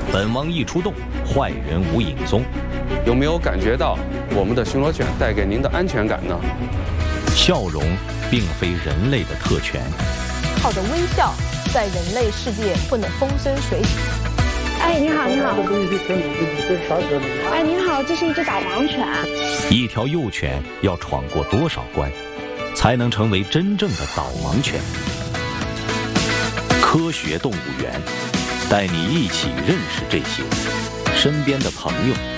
本王一出动，坏人无影踪。 有没有感觉到我们的巡逻犬带给您的安全感呢？ 笑容并非人类的特权， 靠着微笑在人类世界混得风生水起。 哎，你好，你好。哎，您好，这是一只导盲犬。 一条幼犬要闯过多少关，才能成为真正的导盲犬？科学动物园，带你一起认识这些身边的朋友。